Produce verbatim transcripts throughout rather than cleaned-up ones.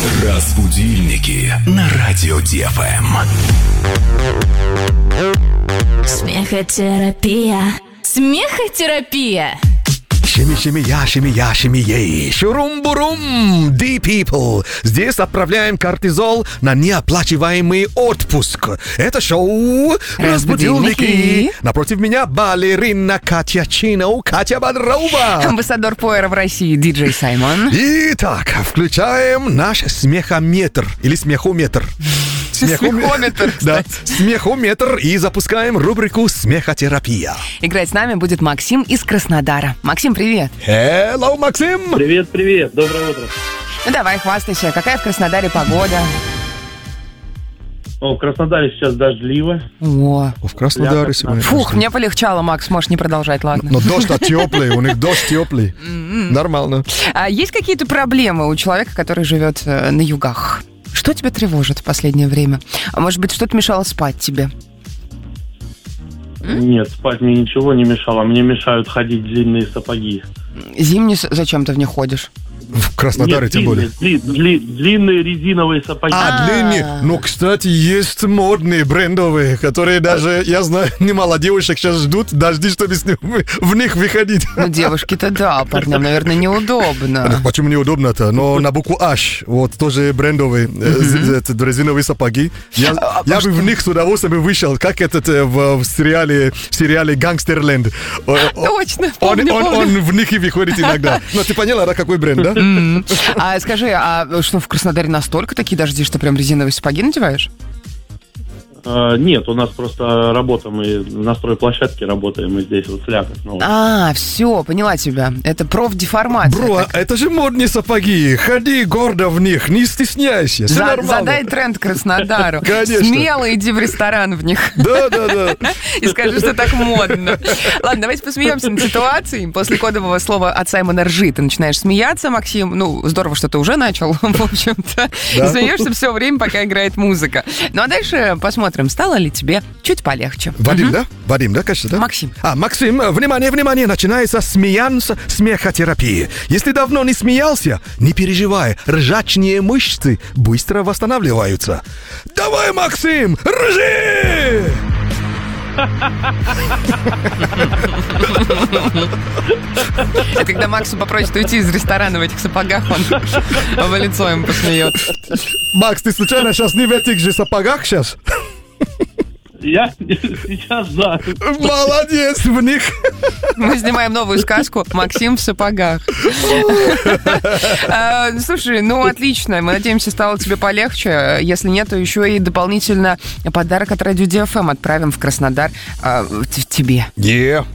Разбудильники на радио ДФМ. Смехотерапия. Смехотерапия. Шими-шими-я, шими-я, шими-ей. Шурум-бурум, D-People. Здесь отправляем кортизол на неоплачиваемый отпуск. Это шоу «Разбудильники». Напротив меня балерина Катя Чино, Катя Бодрова. Амбассадор Пуэра в России, диджей Саймон. Итак, включаем наш смехометр. Или смехометр. Смехометр, кстати. Да, смехометр. И запускаем рубрику «Смехотерапия». Играть с нами будет Максим из Краснодара. Максим, привет. Hello, Максим. Привет, привет. Доброе утро. Ну давай, хвастайся. Какая в Краснодаре погода? О, в Краснодаре сейчас дождливо. О, В Краснодаре сегодня. фух, мне полегчало, Макс, можешь не продолжать, ладно. Но дождь теплый, у них дождь теплый. Нормально. А есть какие-то проблемы у человека, который живет э, на югах? Что тебя тревожит в последнее время? А может быть, что-то мешало спать тебе? Нет, спать мне ничего не мешало. Мне мешают ходить длинные сапоги. Зимний, с- зачем ты в них ходишь? В Краснодаре Нет, тем более. длинные, дли- дли- длинные резиновые сапоги. А, длинные. Ну, кстати, есть модные, брендовые, которые даже, я знаю, немало девушек сейчас ждут дожди, чтобы с ним- в них выходить. Ну, девушки-то да, парням, наверное, неудобно. Так почему неудобно-то? Но на букву H, вот тоже брендовые э, з- з- резиновые сапоги. Я, я бы в них с удовольствием вышел, как этот э, в, в сериале, в сериале «Гангстерленд». О- о- Точно, Он, помню, он, помню. он в них и выходит иногда. Но ты поняла, да, какой бренд, да? М. А скажи, а что, в Краснодаре настолько такие дожди, что прям резиновые сапоги надеваешь? А, нет, у нас просто работа, мы на стройплощадке работаем, мы здесь вот слякоть. Ну, А, все, поняла тебя. Это профдеформация. Бро, Так, это же модные сапоги. Ходи гордо в них, не стесняйся. Все за- нормально. задай тренд Краснодару. Конечно. Смело иди в ресторан в них. Да, да, да. И скажи, что так модно. Ладно, давайте посмеемся над ситуацией. После кодового слова от Саймона «ржи» ты начинаешь смеяться, Максим. Ну, здорово, что ты уже начал, в общем-то. Да. И смеешься все время, пока играет музыка. Ну, а дальше посмотрим, стало ли тебе чуть полегче. Вадим, да? Вадим, да, конечно, да? Максим. А, Максим, внимание, внимание, начинается смеянс смехотерапии. Если давно не смеялся, не переживай, ржачные мышцы быстро восстанавливаются. Давай, Максим, ржи! Это когда Максу попросит уйти из ресторана в этих сапогах, он в лицо ему посмеется. Макс, ты случайно сейчас не в этих же сапогах сейчас? я сейчас, да. Молодец, в них. Мы снимаем новую сказку «Максим в сапогах». А, Слушай, ну отлично. Мы надеемся, стало тебе полегче. Если нет, то еще и дополнительно подарок от Радио ДФМ отправим в Краснодар а, в- в тебе. Yeah.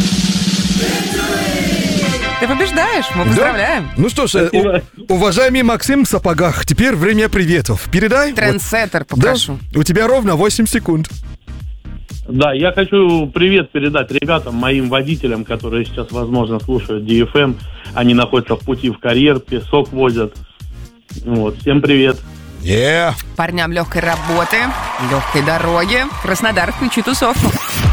Ты побеждаешь, мы поздравляем. Ну что ж, э, Спасибо. у- уважаемый Максим в сапогах, теперь время приветов. Передай. Трендсеттер, Вот. Да, попрошу. у тебя ровно восемь секунд. Да, я хочу привет передать ребятам, моим водителям, которые сейчас, возможно, слушают ди эф эм. Они находятся в пути в карьер, песок возят. Вот, всем привет. Yeah. Парням легкой работы, легкой дороги. Краснодар, включи тусовку.